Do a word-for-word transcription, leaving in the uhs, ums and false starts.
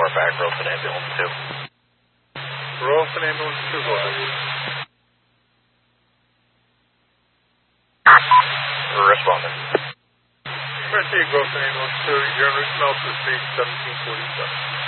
report back, Roseland Ambulance two. Roseland Ambulance two, go ahead. Responding. Proceed, Roseland Ambulance two, you're on route to Melford Street, seventeen forty-seven.